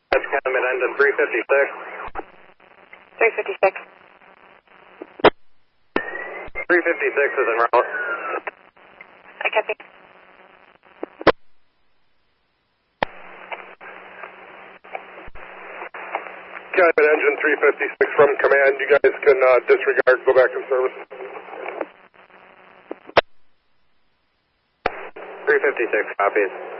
That's Comet engine 356. 356. 356 is en route. I copy. Comet engine 356 from command. You guys can disregard, go back in service. 356 copies.